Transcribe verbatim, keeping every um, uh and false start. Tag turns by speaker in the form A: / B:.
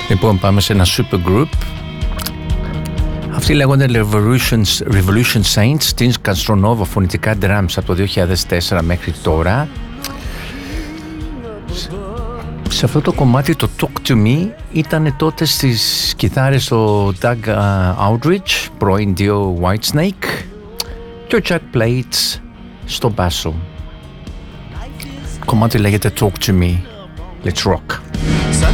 A: Λοιπόν, πάμε σε ένα super group. Αυτοί λέγονται Revolution, Revolution Saints, Tins Castronova, φωνητικά drums από το δύο χιλιάδες τέσσερα μέχρι τώρα. Σε αυτό το κομμάτι το Talk To Me ήταν τότε στις κιθάρες ο Doug Aldrich, πρώην δύο Whitesnake, και ο Jack Plates στο μπάσο. Το κομμάτι λέγεται Talk To Me. Let's rock.